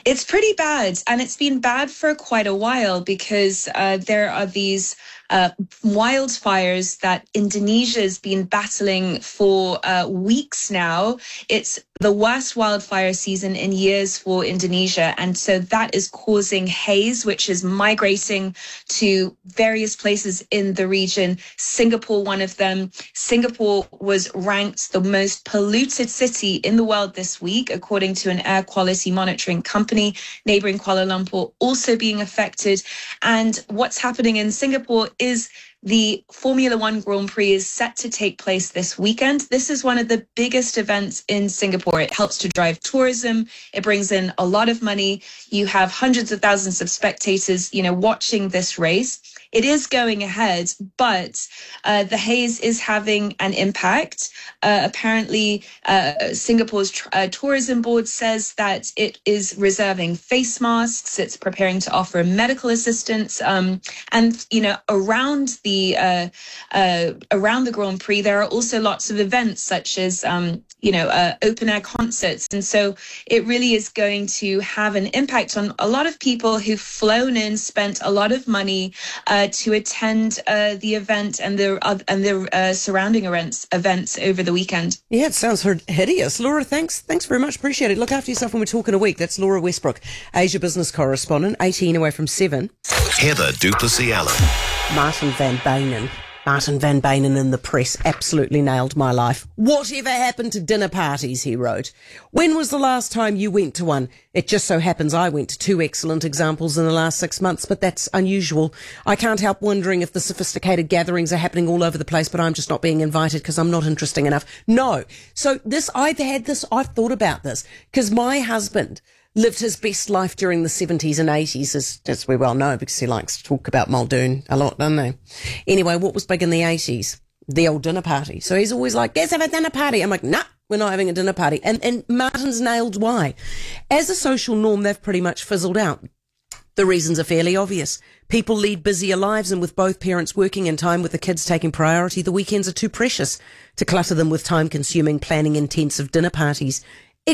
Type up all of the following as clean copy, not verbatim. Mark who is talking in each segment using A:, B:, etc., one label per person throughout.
A: It's pretty bad, and it's been bad for quite a while because there are these wildfires that Indonesia has been battling for weeks now. It's the worst wildfire season in years for Indonesia, and so that is causing haze, which is migrating to various places in the region. Singapore, one of them. Singapore was ranked the most polluted city in the world this week, according to an air quality monitoring company. Neighboring Kuala Lumpur also being affected. And what's happening in Singapore is the Formula One Grand Prix is set to take place this weekend. This is one of the biggest events in Singapore. It helps to drive tourism. It brings in a lot of money. You have hundreds of thousands of spectators, watching this race. It is going ahead, but the haze is having an impact. Apparently, Singapore's tourism board says that it is reserving face masks. It's preparing to offer medical assistance. And around the Grand Prix, there are also lots of events such as open air concerts. And so it really is going to have an impact on a lot of people who've flown in, spent a lot of money to attend the event and the surrounding events over the weekend.
B: Yeah, it sounds hideous. Laura, thanks very much. Appreciate it. Look after yourself when we're talking a week. That's Laura Westbrook, Asia business correspondent, 18 away from 7.
C: Heather Duplessis-Allen.
B: Martin van Beynen in the press absolutely nailed my life. Whatever happened to dinner parties, he wrote. When was the last time you went to one? It just so happens I went to 2 excellent examples in the last 6 months, but that's unusual. I can't help wondering if the sophisticated gatherings are happening all over the place, but I'm just not being invited because I'm not interesting enough. No. So I've thought about this because my husband lived his best life during the 70s and 80s, as we well know, because he likes to talk about Muldoon a lot, doesn't he? Anyway, what was big in the 80s? The old dinner party. So he's always like, let's have a dinner party. I'm like, nah, we're not having a dinner party. And Martin's nailed why. As a social norm, they've pretty much fizzled out. The reasons are fairly obvious. People lead busier lives, and with both parents working and time with the kids taking priority, the weekends are too precious to clutter them with time-consuming, planning-intensive dinner parties.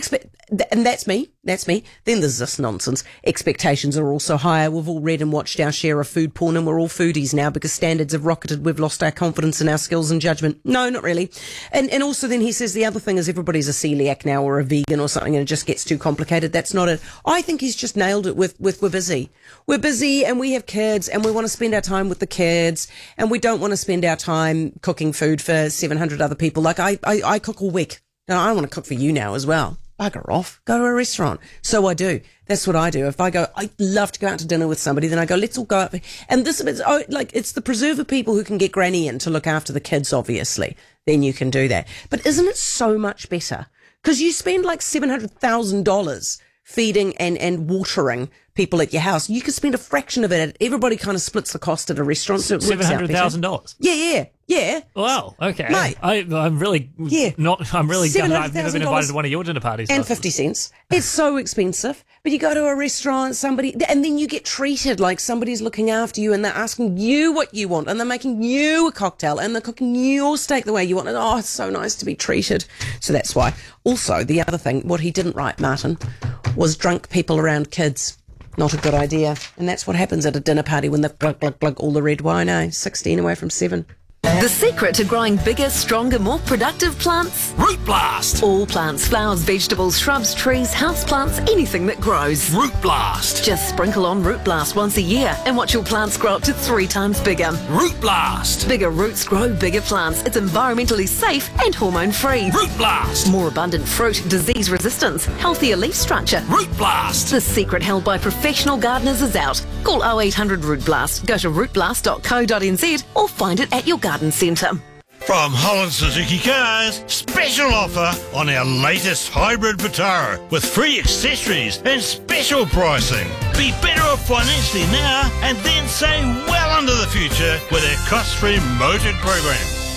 B: And that's me. Then there's this nonsense. Expectations are also higher. We've all read and watched our share of food porn, and we're all foodies now because standards have rocketed. We've lost our confidence in our skills and judgment. No, not really. And also then he says the other thing is everybody's a celiac now or a vegan or something, and it just gets too complicated. That's not it. I think he's just nailed it with we're busy. We're busy and we have kids and we want to spend our time with the kids, and we don't want to spend our time cooking food for 700 other people. Like I cook all week. No, I want to cook for you now as well. Bugger off. Go to a restaurant. So I do. That's what I do. If I love to go out to dinner with somebody, then I go, let's all go out. And this is, it's the preserver people who can get granny in to look after the kids, obviously. Then you can do that. But isn't it so much better? Because you spend like $700,000 feeding and watering people at your house. You could spend a fraction of it. Everybody kind of splits the cost at a restaurant. So it works out better.
D: $700,000?
B: Yeah.
D: Wow. Okay.
B: Mate.
D: I'm really not. I'm really gutted. I've never been invited to one of your dinner parties.
B: And 50 cents. It's so expensive. But you go to a restaurant, and then you get treated like somebody's looking after you, and they're asking you what you want, and they're making you a cocktail, and they're cooking your steak the way you want. And it's so nice to be treated. So that's why. Also, the other thing, what he didn't write, Martin, was drunk people around kids. Not a good idea. And that's what happens at a dinner party when they've glug all the red wine, 16 away from 7.
E: The secret to growing bigger, stronger, more productive plants?
C: Root Blast.
E: All plants, flowers, vegetables, shrubs, trees, house plants, anything that grows.
C: Root Blast.
E: Just sprinkle on Root Blast once a year and watch your plants grow up to 3 times bigger.
C: Root Blast.
E: Bigger roots grow bigger plants. It's environmentally safe and hormone-free.
C: Root Blast.
E: More abundant fruit, disease resistance, healthier leaf structure.
C: Root Blast.
E: The secret held by professional gardeners is out. Call 0800 Root Blast, go to rootblast.co.nz or find it at your garden centre.
F: From Holland Suzuki Cars, special offer on our latest hybrid Vitara with free accessories and special pricing. Be better off financially now and then save well into the future with our cost-free motored program.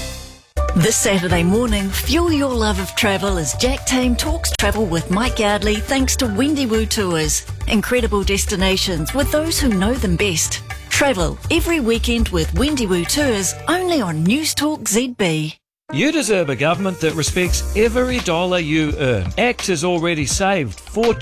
G: This Saturday morning, fuel your love of travel as Jack Tame talks travel with Mike Yardley thanks to Wendy Woo Tours. Incredible destinations with those who know them best. Travel every weekend with Wendy Woo Tours only on News Talk ZB.
H: You deserve a government that respects every dollar you earn. ACT has already saved